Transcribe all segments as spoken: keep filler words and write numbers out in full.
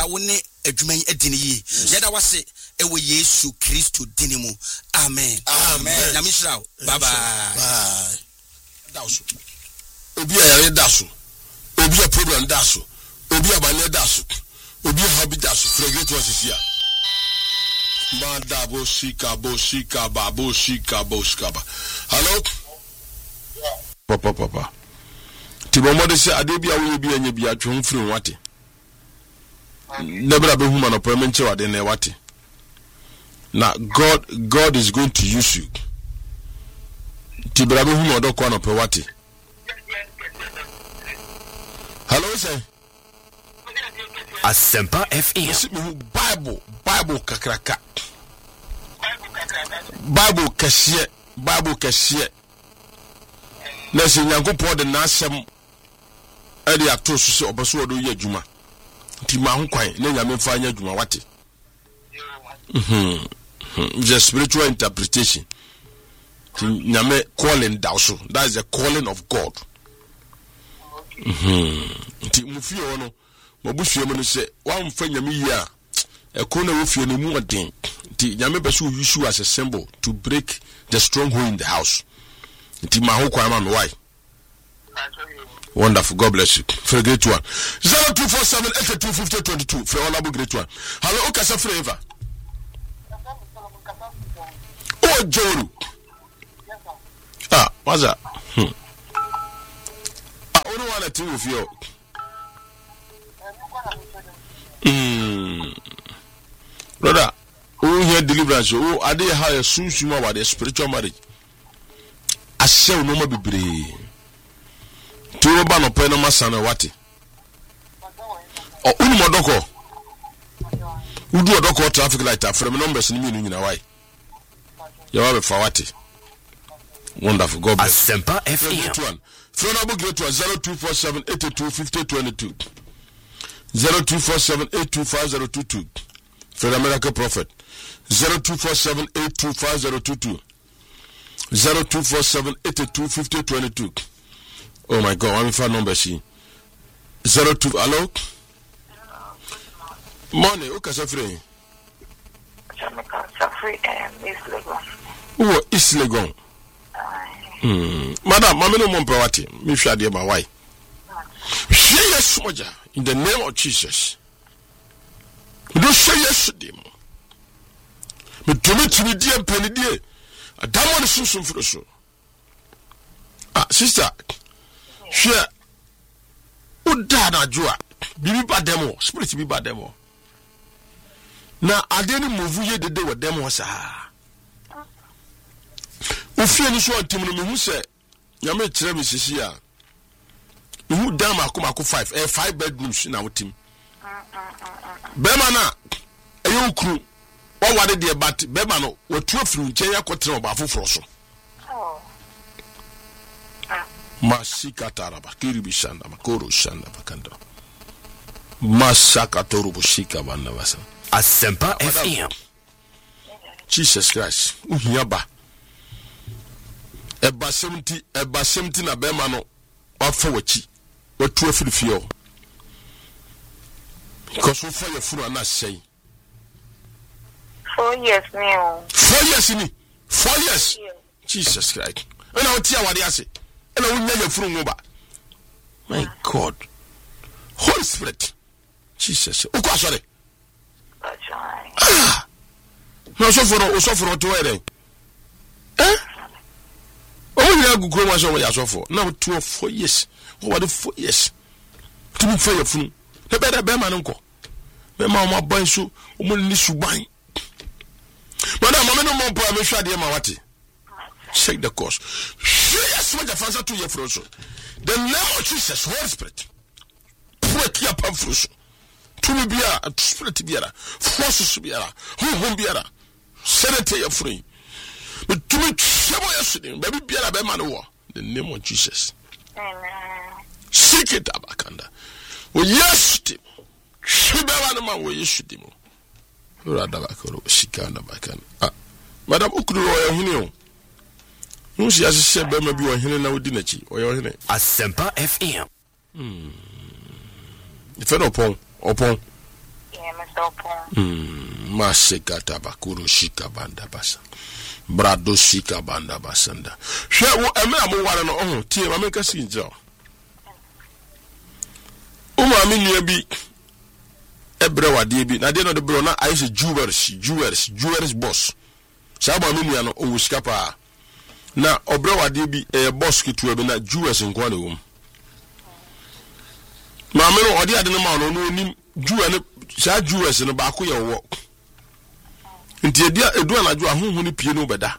wone adwuma yi adini yi yeda wase ewo Yesu Kristo dinimu amen amen na mishrao bye bye bye daso obi ayare daso obi a program daso obi abane daso obi habi daso fragate wasisia manda bo shika bo shika ba bo shika bo shika. Hello papa papa tibo mo de se ade bia wo bi anya bia twon firi wate nebra be huma no permanent wade na wate na god god is going to use you tibra be huma do kwa no pe wate. Hello say Asempa F M Bible Bible kakraka Bible kashie Bible kashie na se Nyankopon de na asem ade ato so se obaso odo ye adwuma nti ma ho kwan na nyame fa anya adwuma wate mhm the spiritual interpretation nyame calling dauso, that is the calling of God. mhm nti mu fie wono mabusue mo no se wa mfa nyame yi a ekona wo fie no mu odin nti nyame be so use you as a symbol to break the stronghold in the house. Nti ma ho kwa ma me why. Wonderful, God bless you. For a great one. zero two four seven eight two five zero two two for all great one. Hello Okasa Flavor. Oh Joru. Ah, what's that? Hmm. Ah, only one at two of you. Hmm. Brother, who hear deliverance? Oh, I did have a soon soon about the spiritual marriage. I shall no more be brave. To ba no pe no masana wate. O unu modoko. Udu odoko traffic light afre me numbers ni mi nu nyina why. Ya wa be fa wate. Wonderful, God bless. Asempa F M. Phone number great one zero two four seven eight two five zero two two. zero two four seven eight two five zero two two. For the American Prophet zero two four seven eight two five zero two two. zero two four seven eight two five zero two two. Oh my God, I'm phone number she zero two. Hello. Morning. Okay, Safri. Safri and East Legon. Oh, East Legon. Hmm. Madam, mama no mo mpawati. Me hwa de ma why. Share yes moja in the name of Jesus. Me do share yes dem. Me to me to me die mpani die. Adamo ne sunsun furo so. Ah, sister. Share. Uda na joa. Bibi ba demo, spirit bi ba demo. Na ade ni move ye dede wo demo sa. Ofie ni so atim no me hu se nyame kire me sisi a. Me hu dam akoma ko five, eh five bedrooms na wotim. Be ma na eyo ukru. Wa wade de bat be ma no watu afiri nche ya kotre oba foforo so. Masika taraba kiribi shanda makoro shanda bakanda. Masaka torubo shika banda basa. Asempa F M. Jesus Christ. Uhiyaba. Eba seventy, eba seventy na bema no wafa wachi. Watu afiri fio. Because we fire furu ana say. Four years now. Four years ni. Four years. Yeah. Jesus Christ. Ena oti awade ase. Ena wunya ya furu ngoba. My God. Holy Spirit. Jesus. Uko asore. Ah. No so for so for to where. Eh? Oh, you go grow so ya so for. Now two or four years. What the four years? To me for your fun. The better be man nko. Me ma ma ban so, o mo ni suban. Madam, mama no mo pa me hwa de ma wate. Check the course. Yes, what the fancy to your froso. The name of Jesus, Holy Spirit. Break your pamphlet. To me bia, spirit biara, forces biara, hum biara. Senate your free. But to me, yesterday, baby biara be man war. The name of Jesus. Amen. Seek it abakanda. Oh yes, Shiba no man we yeshudi mo. Rada bakoro shikanda bakanda. Ah, Madam Ukuru o ehuni o. No si asese be ma bi o hene na odi na chi. O ye hene. Asempa F M. Hmm. Ife no pon, opon. Yeah. Mm, Masekata bakuru shika banda basa. Brado shika banda basanda. She wo eme amware no oh tie ma meka sinja. Uma mi nua bi ebre wade bi na de no de bro na ayi se jewelers jewelers jewelers boss. Sa ba mi nua no o wuska pa. Na obre wade bi e boss kitu bi na jewelers nko na wo. Ma me no odi ade no ma no no nim jewel sa jewelers no ba ko ye wo. Nti edia edu anajo ahunhu ni pie no beda.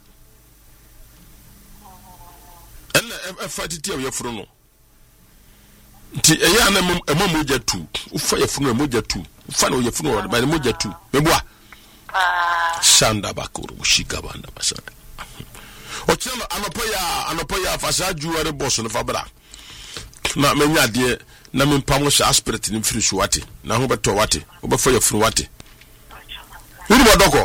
Ella e fatiti e yefro no. Nti eya na ema moja tu. Ufa yefro no moja tu. Ufa no yefro no ba moja tu. Meboa. Shanda bakuru mushika banda basanda. Ochelo anopoya anopoya fasa jewelry boss no fabra. Na menya de na mempamo sha spirit ni mfiri so wate. Na ho beto wate. Obefa yefro wate. Uri bodoko.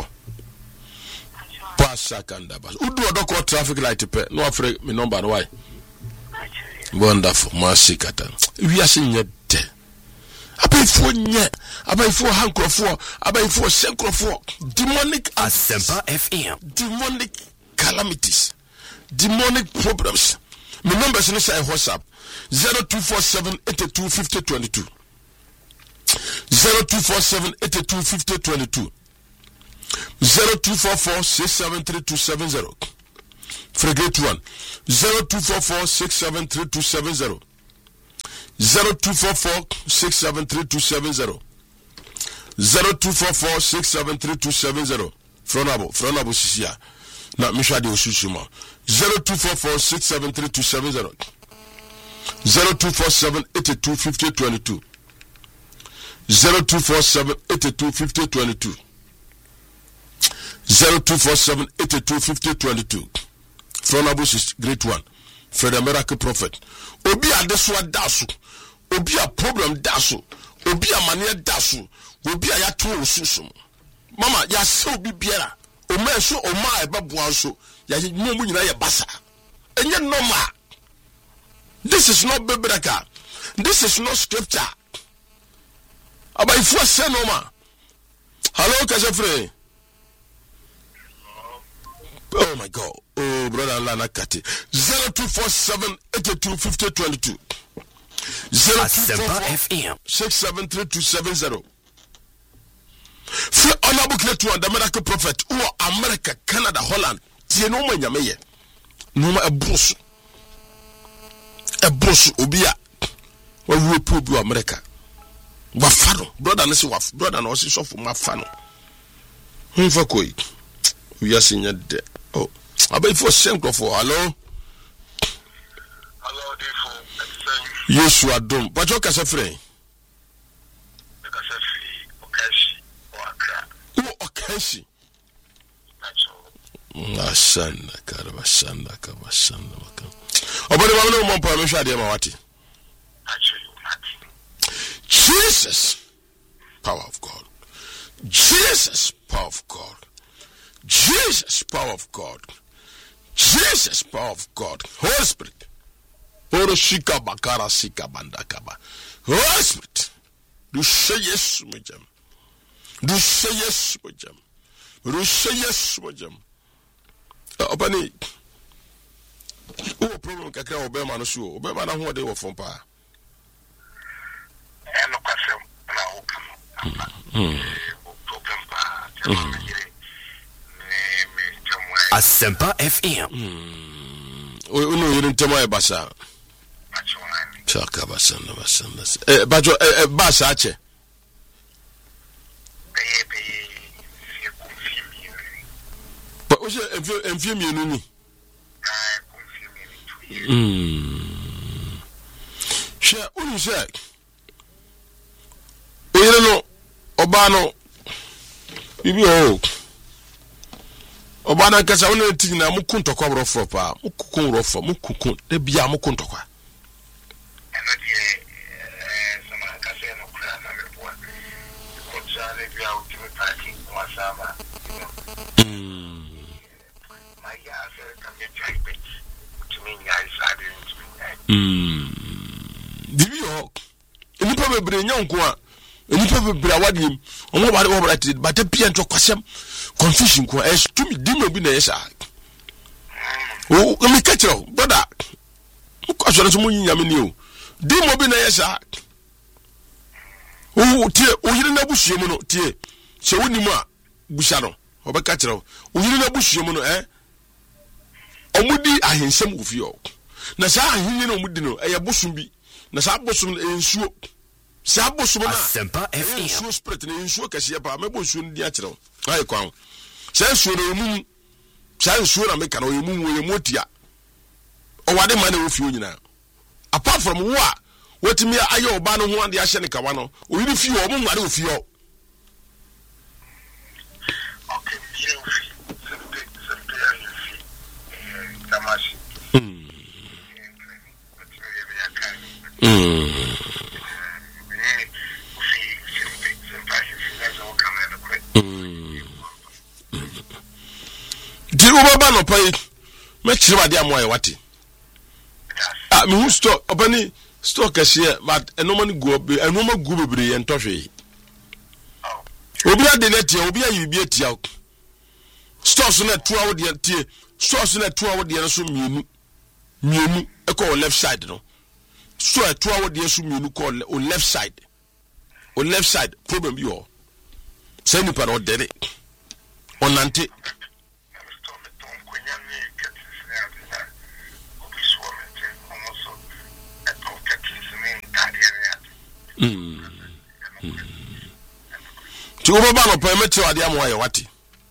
Pasa kanda bas. Udu odoko traffic light pe. No afre me number no why. Wonderful. Masikata. We are seeing it. Abayfo nye. Abayfo hankrofo. Abayfo senkrofo. Demonic Asempa F M. Demonic calamities. Demonic problems. My number is inside WhatsApp. zero two four seven eight two five zero two two. zero two four seven eight two five zero two two. zero two four four six seven three two seven zero. Frigate one. zero two four four six seven three two seven zero. zero two four four six seven three two seven zero. zero two four four six seven three two seven zero. Fronabo, Fronabo Sisia. Na Misha de Osushima. zero two four four six seven three two seven zero. zero two four seven eight two five zero two two. zero two four seven eight two five zero two two. zero two four seven eight two five zero two two. Fronabus is great one. Fred the Miracle Prophet. Obi a deswa dasu. Obi a problem dasu. Obi a mania dasu. Obi a yatu osusum. Mama ya se obi biara. O me so o ma e babuan so. Ya mu mu nyina ye basa. Enye normal. This is not biblical. This is not scripture. Aba ifu se no ma. Hello Kasefre. Oh my God. Oh, brother Lana Kati. zero two four seven eight two five zero two two. zero two four four six seven three two seven zero. Free honorable to the Miracle Prophet or America, Canada, Holland. Tie no man yameye. No ma a brush. A brush obia. Wa we probe America. Wa fano. Brother nesi wa brother no si so for ma fano. Hunfa koi. We are seeing it. Oh, I bet for Senko for hello. Hello, Defo. Yes, you are done. But you can say free. Oh, Okashi. Asanda karabasanda kabasanda makam. Obani wamno mo pa me hwa de ma wate. Jesus, power of God. Jesus, power of God. Jesus, power of God. Jesus, power of God. Holy Spirit. Holy Shika Bakara Sika Bandakaba. Holy Spirit. Do say yes, Mujam. Do say yes, Mujam. Do say yes, Mujam. Opani. Oh, problem kakra obema no so. Obema na ho de wo fon pa. E no kwasem na ho kama. Mm. Problem pa. Asempa F M. Oh, no, you didn't tell me about that. Chaka basanda basanda. Eh, bajo eh basa ache. But o se enfie mienu ni. Mm. She unu se. Oyere no oba no bibi o. Obana kasa wona tigina muku ntokwa brofo pa muku rofo muku de bia muku ntokwa eno die eh sama kasa no kura na mebo ko tsale bia o timi parking wa sama mm my ya se ka me type to me ya is adding mm bibi o ni pa bebre nyanko a enipa bebre awadiem omo ba wo bra but pia nto kwasem confusion ko es to me demon bi na yesa o me catch brother ko so so mo nyame ni o demon bi na yesa o tie o yire na busuo mu no tie se woni mu a busa no obeka kire o yire na busuo mu no eh omudi ahensem ofio na sa ahenni no omudi no eye bosum bi na sa bosum ensuo sa bosum na Asempa F M ensuo spirit na ensuo kase pa me bosum ndi a kire o ai kwan sa ensuo no mu sa ensuo na me ka no yemu wo yemu tia o wade ma na ofio nyina apart from wo a wetimi ayo oba no ho ande ahye ne kawa no o yiri fi o mo ngare ofio okay you feel Tamashi. Mm. Mm. Di ubaba no pai me chiri wade amoye wate ah me hu store obani store kase but enoma ni go enoma go bebre ye ntohwe obi ade na tie obi ayi bi atia store so na two hour de tie store so na two hour de so mienu mienu e ko left side no store two hour de so mienu ko o left side o left side problem bi o say ni para o dere onante Mm. Ti o baba no permit wade amoye wate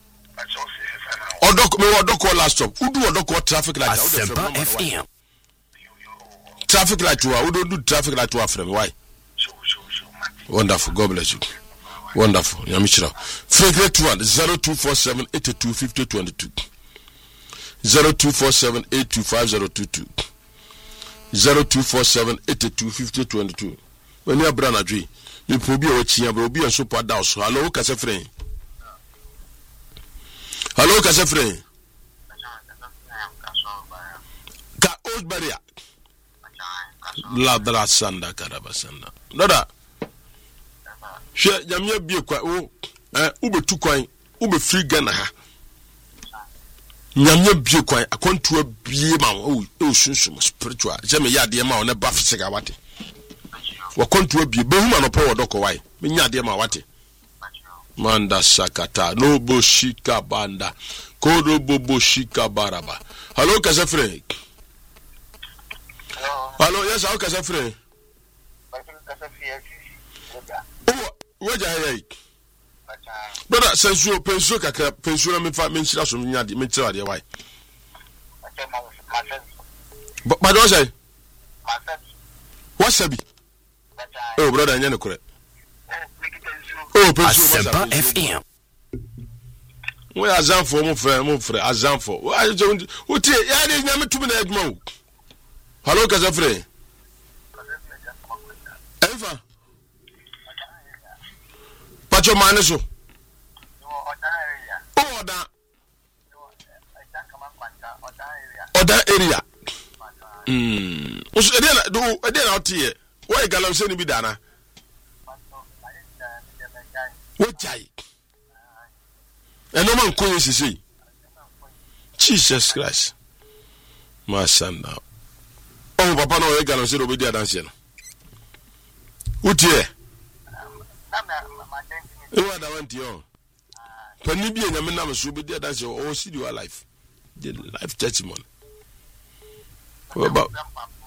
odok me odok last stop udu odok traffic light Asempa F M traffic light wa udu do traffic light wa frame why wonderful god bless you wonderful yamichira frequent one zero two four seven eight two five zero two two zero two four seven eight two five zero two two zero two four seven eight two five zero two two when you brana dwi you probi o chia bro bi so pa down so hello ka se friend hello ka se friend ka old barrier la dra sanda karaba sanda doda she jamia bi kwa o eh ubetu kwan ube free Ghana ha nyamya bi kwan akonto bie ma o o sunsun spiritual je me yade ma o na ba fisika wate wakonto bie behuma no po wodoko wai me nyade ma wate manda sakata no boshika banda kodo bobo shika baraba hello kasafre hello yes how kasafre oh waja hey brother sensu pensu kakra pensu na me fa me nchira so nyade me nchira de wai ba do say wasabi oh brother nyane kure oh pensu Asempa F M we azanfo mo frɛ mo frɛ azanfo wo tie ya de nyame tumi na adwuma wo hello kaza frɛ efa pacho mane so oh da oda area mm us ede na do ede na otie why galam se ni bi dana wo jai eno man ko sisi Jesus Christ my son now oh papa no e galam se do be dia dance no utie e wa da wanti o pani bi nyame na so be dia dance o see your life the life testimony about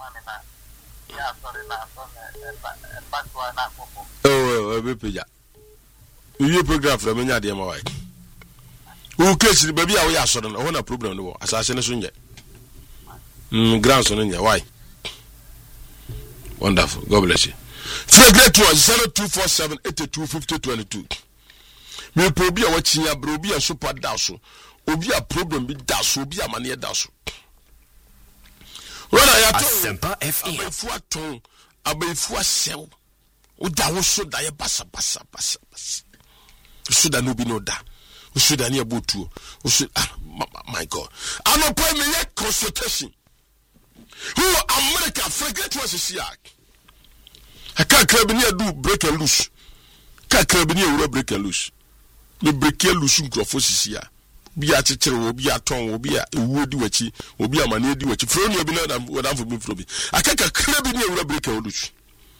oh oh be peja you program from nya de ma wai who case the baby away asoro na ho na problem no asase ne so nye mm ground so nya why wonderful god bless you three great one zero two four seven eight two five zero two two me probi a wachinya bro bi a super daso obi a problem bi daso obi a mane daso rona ya to Asempa F M abefu aton abefu asew oda wo so da ye basa basa basa basa so da no bi no da so da ne abotu so my god ano pay me ye consultation who America forget what she yak aka krabi ne do break and loose kakra bi ne ewura break and loose me break and loose nkrofo sisi a bi a chekere wo bi a ton wo bi a ewuo di wachi obi a mane di wachi fro ne obi na wadam fo bi fro bi akaka kakra bi ne ewura break and loose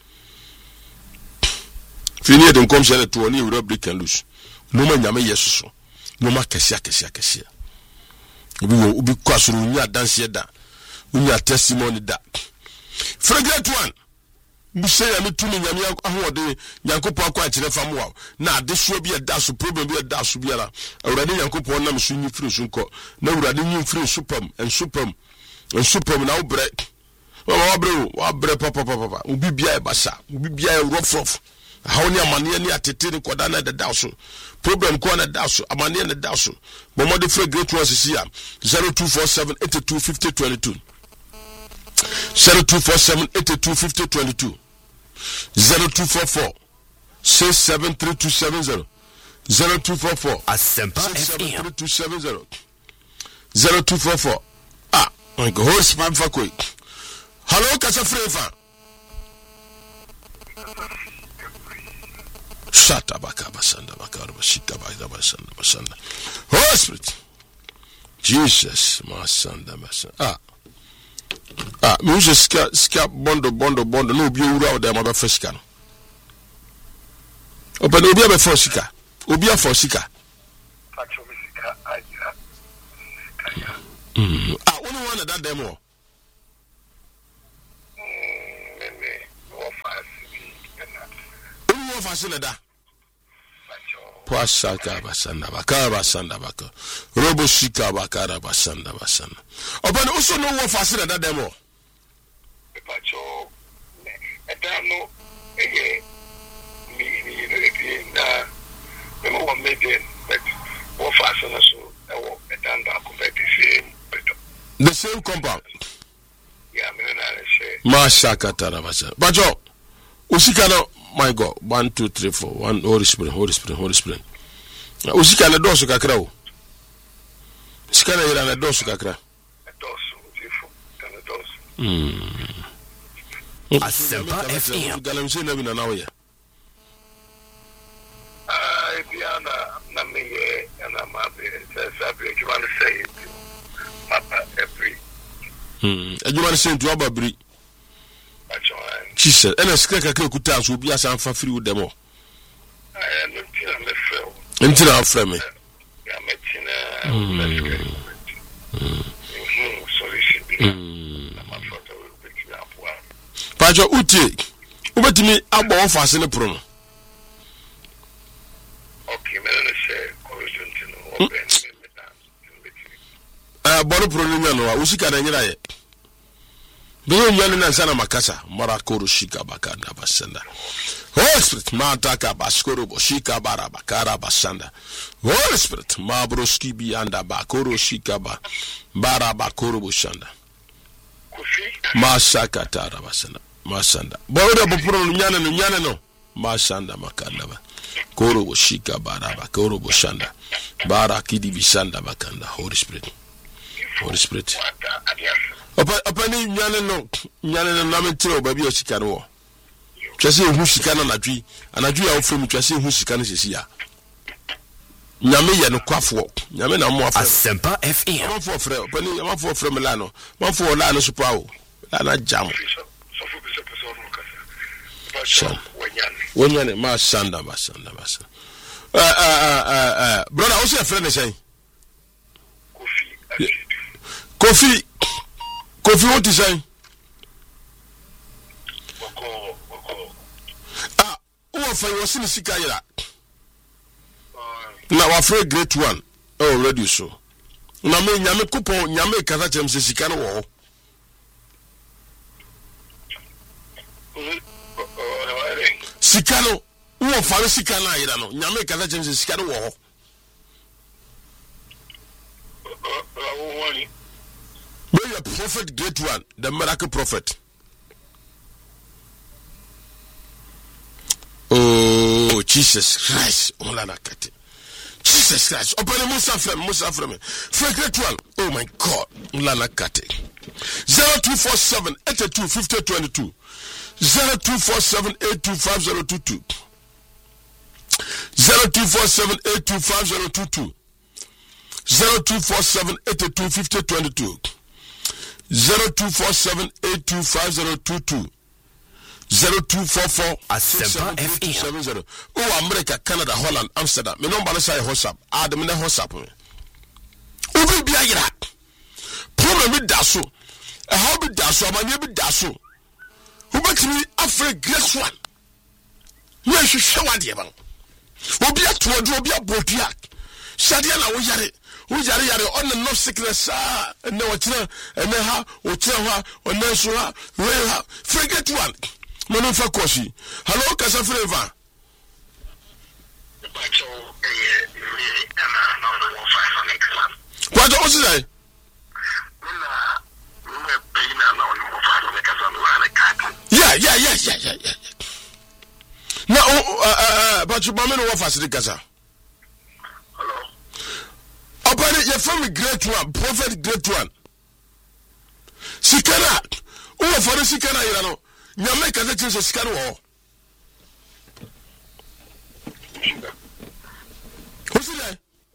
fini de nkom shele to ne ewura break and loose no ma nyame yesuso no ma kesi akesi akesi obi wo obi kwasoro nya dance da unya testimony da fragrant one buse ya mitumi nyame ahode nyankopɔ akɔ akyerɛ fam wa na ade so bi da so problem bi da so biara awurade nyankopɔ nam so nyi firi so nkɔ na awurade nyi firi so pam en so pam en so pam na wobrɛ wa wabrɛ wa wabrɛ papa papa obi bia e basa obi bia e rough how ni amane ni atete ni koda na da so problem ko na da so amane na da so bomo de fragrant one sisi ya zero two four seven eight two five zero two two zero two four seven eight two five zero two two zero two four four six seven three two seven zero zero two four four Asempa six seven F M three two seven zero zero two four four ah my god who's spam for koi hello kasa frefa shut up akabasanda bakarba shikaba basanda basanda Holy Spirit Jesus masanda masanda ah ah me use ska ska bondo bondo bondo no obi owura o dem aba fasika no open obi aba fasika obi afa sika pacho sika aja kaya mm ah wonu wana da dem o mm me wo fasi na wonu wo fasi na da Pasaka basanda bakara basanda baka robo shika bakara basanda basanda open also no wo fasi na da dem o pacho etano eye mi mi repi na me mo mede but wo fasi na so e wo etando akobeti same beto the same compound ya me na she Mashaka tarabasa bajo usika no my god one two three four one Holy Spirit Holy Spirit Holy Spirit usika na dosu kakra o usika na ira na dosu kakra dosu tifo kana dosu mm Asempa F M galam se na bi na nawo ya ah biana na me ye na ma be se sabe ki man say papa every mm adwuma se ntu ababiri pacho Jesus ena sika kakra kuta so obi asa mfa firi wo demo I am tina me feel ntira afra me ya me tina mm sorry she be na ma foto we be na poa pajo utie ubetimi agba wo fase ne pro no okay me na share correction tino open me na eh boro pro no nya no usika na nyira ye Biyo nyane na sana makasa marakoro shika bakanda basanda Holy Spirit mataka baskoro boshika bara bakara basanda Holy Spirit mabroski bianda bakoro shika ba bara bakoro boshanda kufi masaka tara basanda masanda bawda bopuro nyane no nyane no masanda makanda ba koro boshika bara bakoro boshanda bara kidi bisanda bakanda Holy Spirit Holy Spirit wata adiaso Opa opa ni nyane no nyane no na metro ba bi o sika no twase ehu sika na nadwi anadwi ya ofrem twase ehu sika no sesi ya nyame ye no kwafo nyame na mo afre Asempa F M amafo ofre opa ni amafo ofre me la no amafo la no so pawo la na jam so fu bi so so no kasa Shan. pacho wanyane wonyane ma sanda ba sanda ba sanda eh eh eh eh brother o se frɛ ne sɛn kufi ajidu Kofi Kofi what is saying wako wako ah wo fa yo sini sika yira na wa frɛ great one oh ready so na me nyame kupon nyame kasa chem se sika no wo sika no wo fa sika na yira no nyame kasa chem se sika no wo be a prophet great one the miracle prophet oh Jesus Christ olana kate Jesus Christ open Musa from Musa from great one oh my god olana kate zero two four seven eight two five zero two two zero two four seven eight two five zero two two zero two four seven eight two five zero two two zero two four seven eight two five zero two two zero two four seven eight two five zero two two zero two four four Asempa F M. Oh, America, Canada, Holland, Amsterdam. Me no bana say WhatsApp. Adam na WhatsApp me. Obi bia yira. Problem bi da so. E how bi da so, amanye bi da so. Who betimi afre grace one. You should show what you want. Obi atu do obi abotua. Shadia na wo yare. Wo yare yare on the no sickness ah. Na wo tira, na ha, wo tira ha, on na so ha, we ha. Forget one. Mono fa koshi. Hello, Kasa Flavor. What was it? Yeah, yeah, yeah, yeah, yeah, yeah. Now, uh, uh, but you mama no fast Kasa. Hello. Upon it, your family great one, prophet great one. Sikana. Oh, for the Sikana, you know. Nyame ka tete se sika no wo. Who's there?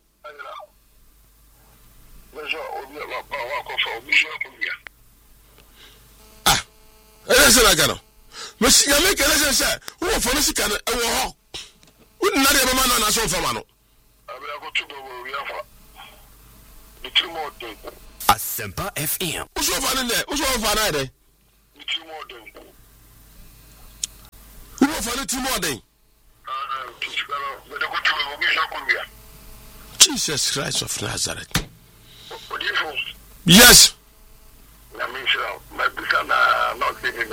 Ah. Ele se la gano. Mas nyame ka tete se wo fo no sika no wo ho. Wo na de mama na na so fa ma no. Abia ko tubo wo ya fa. Bitu mo de. Asempa F M. Wo so fa ne ne, wo so fa na de. Bitu mo de. Who for the more than Jesus Christ of Nazareth? Yes. I mean, my son not living.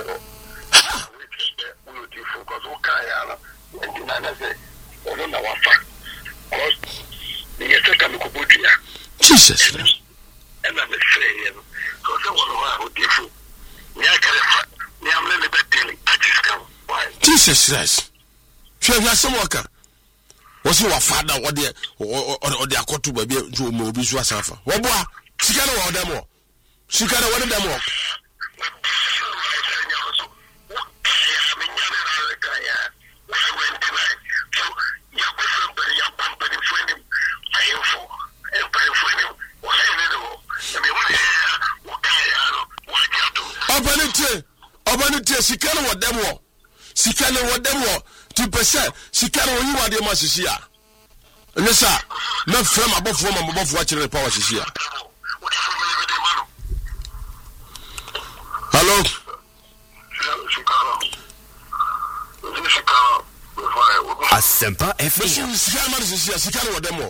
We focus on Kayana and I say, I don't know what fact. Because the second Kubutia. Jesus. And I'm saying, because I want to give you. We are careful. We are really better. I just come. Jesus Christ. Sure, you are some worker. Was your father or the or the Akotu baby to Mobi Swasafa? What boy? She can't order them more. She can't order them more. Obanite, Obanite, she can't order them more. Sikane wodemo two percent sikane oyi wade ma sisia nesa na frem abofo ma abofo a kire power sisia. Hello Asempa F M. Sikane ma sisia sikane wodemo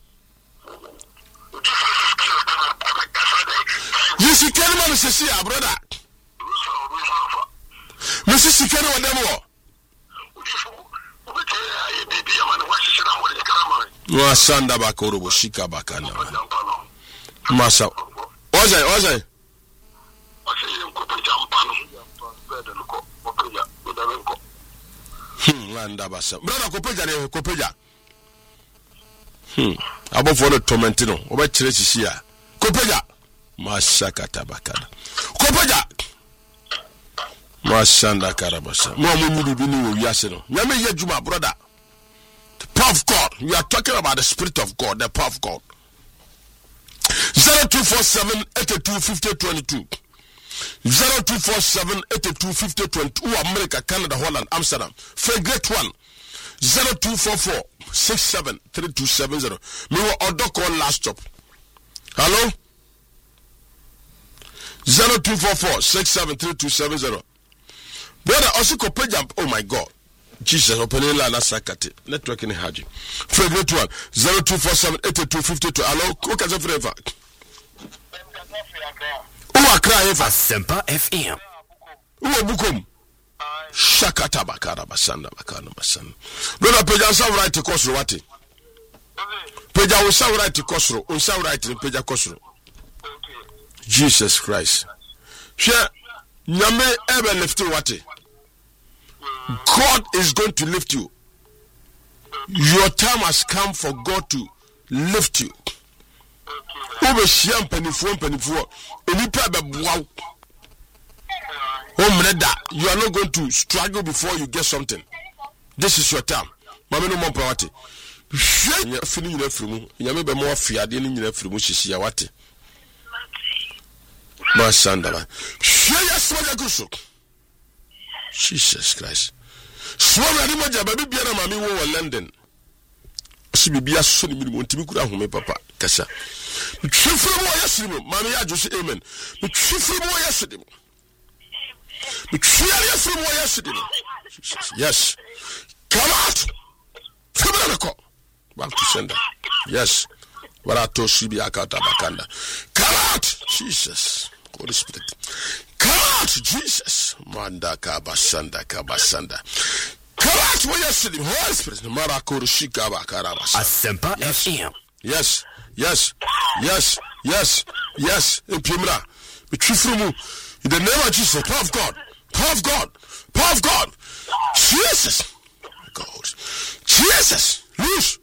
you sikane ma sisia brother. Mister Sikano and Demo. No, Sanda Bakoro, Shika Bakana. Massa. Was I? Was I? Hmm, Landa Bassa. Brother Copeja, Copeja. Hmm, above for the Tormentino, over Chelsea. Copeja. Masaka Tabakana. Copeja. Mashanda Karabasa. Mama Mudubini, yes, no. Yame Yajuma, brother. The power of God. We are talking about the Spirit of God, the power of God. zero two four seven eight two five zero two two zero two four seven eight two five zero two two America, Canada, Holland, Amsterdam. For a great one. zero two four four six seven three two seven zero. Me will order call last stop. Hello? zero two four four six seven three two seven zero. Brother, also Kopejam. Oh my God. Jesus, opening la sakati. Network in Haji. For a great one. zero two four seven eight two five two. Hello? Who can say forever? Who are crying for? Asempa F M. Who are Bukum? Shakata Bakara Basanda Bakana Basan. Brother, Peja sound right to Kosro Wati. Peja will sound right to Kosro. Un sound right to Peja Kosro. Jesus Christ. Share Nyame ever lift you Wati. God is going to lift you. Your time has come for God to lift you. Over Shiam Penifo Penifo. Wow. You are not going to struggle before you get something. This is your time. mame no mompa wate hwe nya fini nyina frimu nyame be mo afiade ni nyina frimu hyehia wate ma sandala hwe ya soja guso Jesus Christ so wadi mo jaba bibia na mame wo wo London si bibia so ni mi ntimi kura home papa kasa twifre mo yesimo mame ya jo se amen twifre mo yesimo twifre yesimo yesimo yes come out come on back to sender yes warato shibi akata bakanda come out Jesus Holy Spirit come out Jesus manda kabasanda kabasanda come out wo yesimo Holy Spirit marakoro shika bakara basa Asempa F M. Yes, yes, yes, yes, yes. In Pimra, we from in the name of Jesus, power of God, power of God, power of God. Jesus, God, Jesus, loose,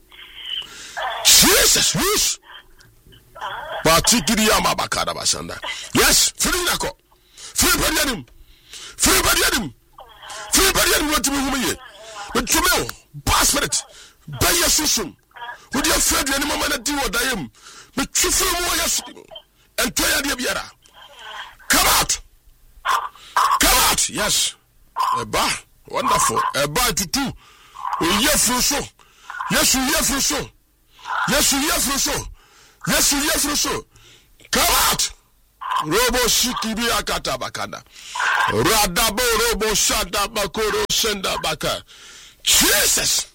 Jesus, loose. Batikiri yama bakara basanda. Yes, free nako, free padianim, free padianim, free padianim. What you mean? But you know, basket, buy your system. Would you afraid any moment do what I am? But you feel more yesterday and try the biara. Come out, come out, yes. A bar, wonderful. A bar to two. Yes, for so. Yes, yes, for so. Yes, yes, for so. Yes, yes, for so. Come out. Robo Shikibi Akata Bakanda. Radabo Robo Shada Bakoro Senda Baka. Jesus.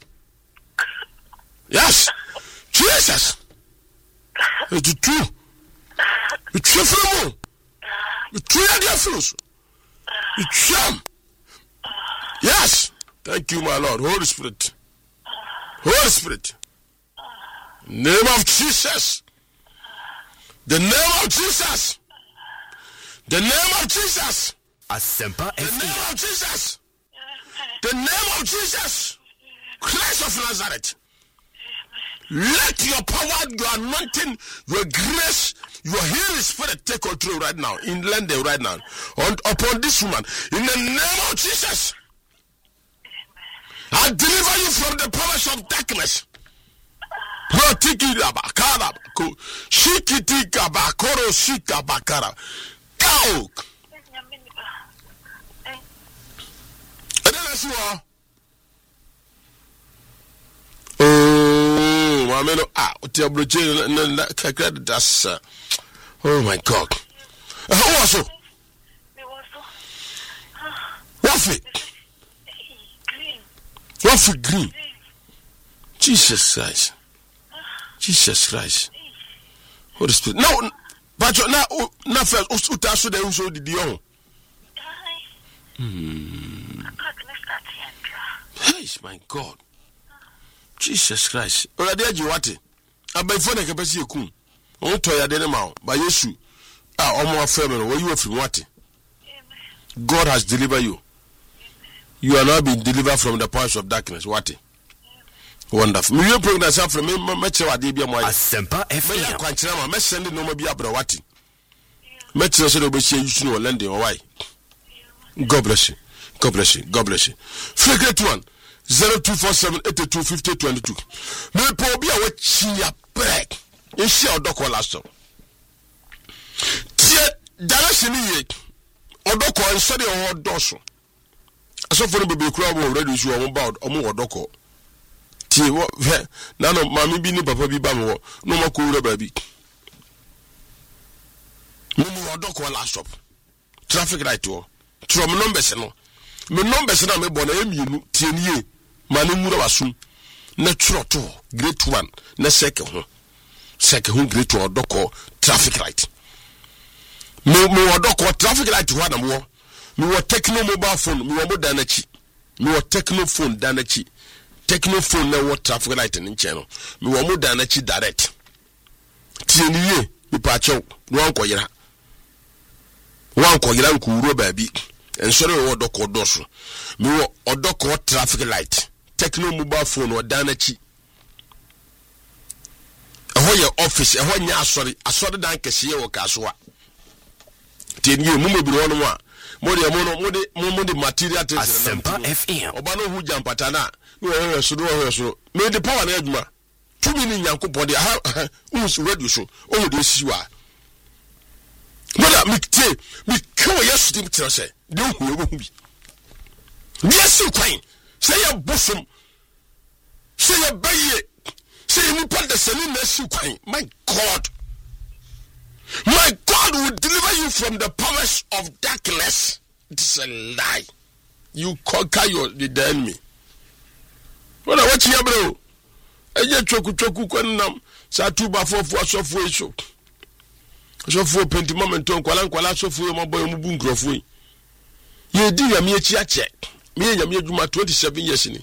Yes. Jesus. It's true. It's true for you. It's true and yes. It's true. Yes. Thank you, my Lord. Holy Spirit. Holy Spirit. Name of Jesus. The name of Jesus. The name of Jesus. Asempa The F M. name of Jesus. The name of Jesus. Christ of Nazareth. Let your power, your anointing, your grace, your healing spirit take control right now in London right now on upon this woman in the name of Jesus. I deliver you from the powers of darkness. Go. And then I see what. Oh, I mean, ah, that's uh, oh my God. Uh, who was it? What's it? What's it green? Jesus Christ. Jesus Christ. Holy Spirit. No, but now, now first, Utasu de Uso di Dion. Hmm. Hey, my God. Jesus Christ. Already ajiwate. Abaifone kapesi ekum. On to ya dene ma ba Yesu. Ah, omo afeme no you afiri wate. God has delivered you. You are now being delivered from the powers of darkness. What? Wonderful. Me you bring that from me me che wade bia mo. Asempa F M. Me kwankyere ma me send no ma bia bra wate. Me che so do be share you no London why? God bless you. God bless you. God bless you. Figure one. zero two four seven eight two five zero two two. Me po bia we chia break. E share odoko last time. Tie direction ye. Odoko nso de o doso. Aso for be kura wo ready so o ba o mo odoko. Tie wo na no mami bi ni papa bi ba mo no mako wura ba bi. Mo mo odoko last stop. Traffic light o. Tro mo numbers no. Me numbers na me bona emienu tie nie. Manu mura wasum. Na tro to great one na seke ho. Seke ho great one odoko traffic light. Me me odoko traffic light ho na mo. Me wo techno mobile phone, me wo moda na chi. Me wo techno phone da na chi. Techno phone na wo traffic light ni nche no. Me wo moda na chi direct. Tie niye, me pa chew, no anko yira. Wanko yira nkuro ba bi. Ensore wo odoko doso. Me wo odoko traffic light. Techno mobile phone wo da na chi. Eho ye office, eho nya asori, asori dan kese ye wo kasoa. Tie niye mu mebiri wono a. Modi amono modi modi material things Asempa F M. Obano hu jampata na no eh so no eh so me the power na adwuma to me ni Nyankopon de aha who radio show o de siwa brother me tie me ka yes dim tell say de hu e hu bi yes kwan say ya bosom say ya baye say ni pa de sani na si kwan my God my God will deliver you from the powers of darkness. It is a lie. You conquer your the enemy. What I watch here, bro? Eje choku choku kwanam sa tuba fofo asofo eso. Asofo penti moment on kwala kwala asofo mo boy mo bu nkrofo yi. Ye di yam ye chi ache. Me yam ye djuma twenty-seven years ni.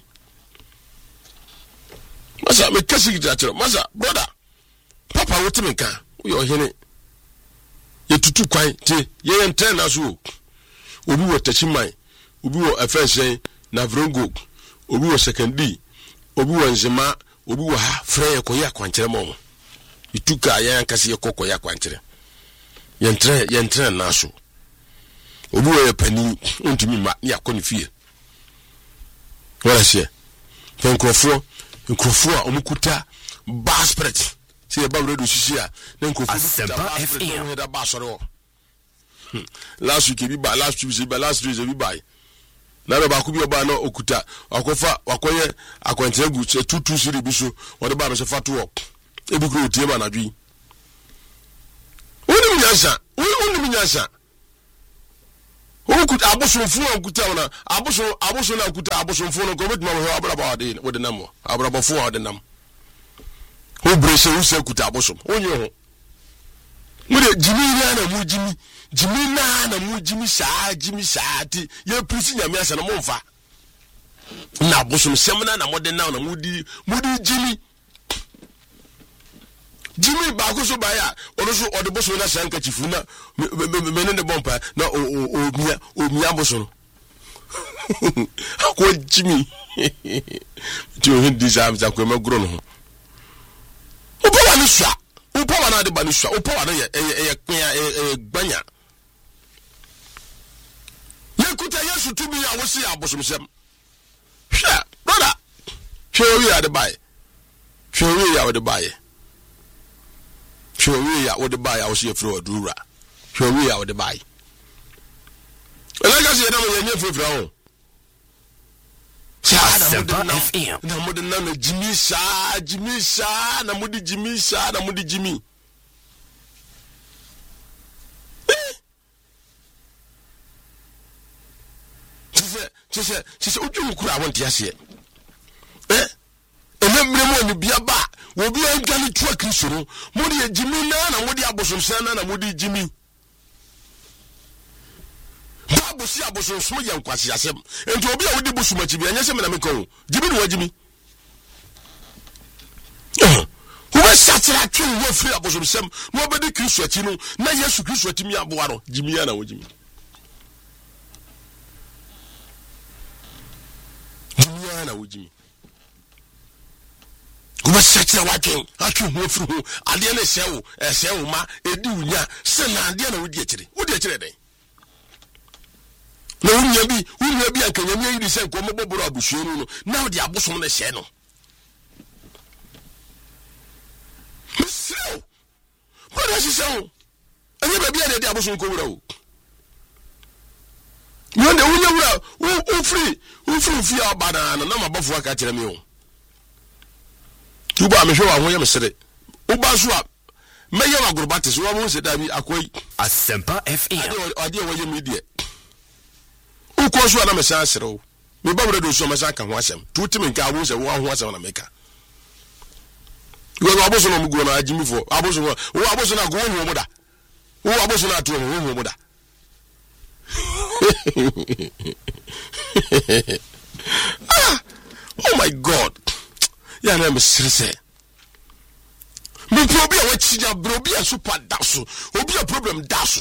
Masa me kasi gidachero. Masa brother. Papa wote me kan. Wo yo hene. Ye tutu kwan ti ye enten na so. Obi wo tachimai. Obi wo afensen na vrongo. Obi wo secondary. Obi wo nzema. Obi wo ha frɛ koya kwankyere mo ituka yan kase ye kokoya kwankyere yentre yentre na so obi wo ye pani ontumi ma ya kɔ ne fie wala sie nkrofo nkrofo a omukuta baspret se ye ba redo sisi a na nkrofo Asempa F M da ba sɔre o last week bi ba last week bi last week bi ba na ba ku bi oba na okuta akofa akoye akwantere gu two two three bi so wode ba no se fato o ebi kro tie ba na dwi woni mnyasa woni mnyasa okuta abosomfo okuta na abosom abosom na okuta abosomfo no ko betima ho abra ba wode wode nam abra ba fo wode nam o brese wo se okuta abosom onye ho mure jimi na mu jimi jimi na na mu jimi saa jimi saa ti ye prisi nyame asa na momfa na bosom semna na mode na na mudi mudi jimi jimi ba ko so ba ya ono so ode bosom na sanka chifu na me ne bompa na o o mia o mia bosom ko jimi ti o hindi sam za ko ma gro no o ba wa ni swa o pa wa na de ba ni swa o pa wa na ye ye ye gbanya kuta yesu tumi ya wo si abosomsem hwe brother hwe wi ya de bae hwe wi ya wo de bae hwe wi ya wo de bae wo si efro adura hwe wi ya wo de bae elega si na mo yenye frefra ho Asempa F M na mo de na na jimi sa jimi sa na mo di jimi sa na mo di jimi Chese chese oju kura wonti ase eh ememre mo ni bia ba wo bia ndwale tuwa Kristo no mo de jimi na na mo de abosomsan na na mo de jimi ba bosi abosomso ye nkwase asem enti obi a wo de bosumachi bia nyese me na me ko jimi no wajimi eh wo be satira twe wo firi abosomsam no be de Kristo achi no na Yesu Kristo atimi aboa no jimi ya na wajimi na wujimi kuma sakira waken atu ho furu ho ade na sewo esewo ma edi unya se na ade na wudi akire wudi akire den na unya bi unya bi ankanya mi yidi se ko moboboro abusuo no na wudi abosom na hye no so what does he say anya ba bia de abosom ko wura o Yonde unya wura u free u free fi abana na na mabafo aka kire me o tuba me hwe wa ho ye me sere u ba so a me ye wa gurbatis wo mo se da bi akoi Asempa F M ade wo ye media u ko so na me san sere o me ba wura do so me san ka ho asem tuti me nka wo se wo ho asem na meka wo aboso no mugo na ajimi fo aboso wo aboso na go ho mo da wo aboso na to ho ho mo da ah, oh my God. Ya na me sirse. Me probi a wachija brobi a super daso. Obi a problem daso.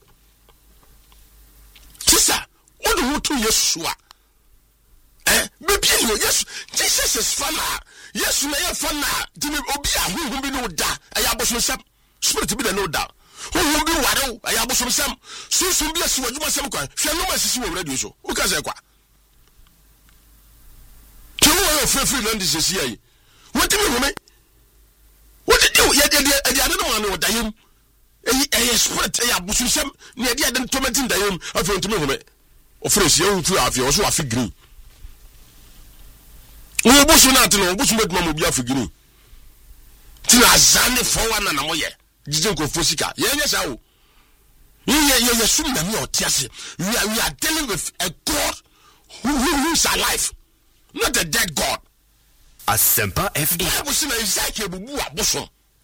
Tisa, what do to Yeshua? Eh, me bi no yes, Jesus is fana. Yes, na ya fana. Dimi obi a hu hu bi no da. Aya boso sam. Spirit bi no da. Who will be wado I have some some so so be as you must some kwa hwe no masisi wo radio so wo ka se kwa to are free free land is here. What do you mean? What did you yet? I don't know what I am. A split a busum near the other tormenting the him of your to of phrase you to have yours who are figuring. Oh, Bush not to know, Bush make Mamma be a figuring. Till I zand for one and a moye. Didn't go for Sika. Yes, I will. You assume that you're Tiasi. We are, we are dealing with a God who, who is alive, not a dead God. Asempa F M. I was in a Zaki Bua Bosom.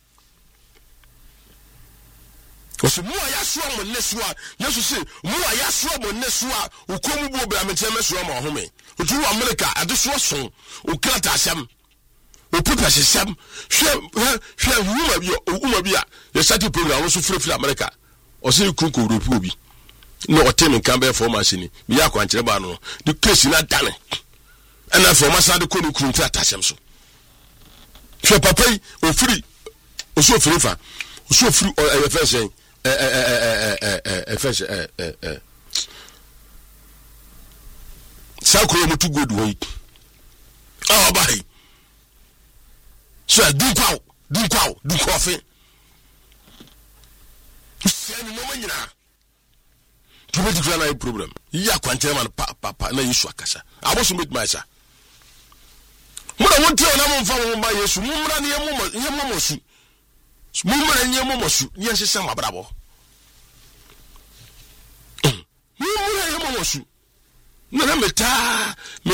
Because more I saw on Nesua, yes, you see, more I saw on Nesua, who come over Bamatemes home, who drew America at this was so, who cut us some, who put us some, share, share, Umabia, the Sati program also free for America. Or say Kuku Rupubi. No attending Campbell for Massini, Biako and Trebano, the case in that done. And I for Masada Kunu Kunta Tassamso. Shall Papa or free, or so free, or so free, or a first saying, a first, Salco to good weight. Oh, bye. So do cow, do cow, do coffee. To make the problem. Ya quantum papa na issue akasa. I was to meet myself. What I want to know from my yes, Mumra near Yamosu. Mumra and Yamosu, yes, is some bravo. Mumra Yamosu. No,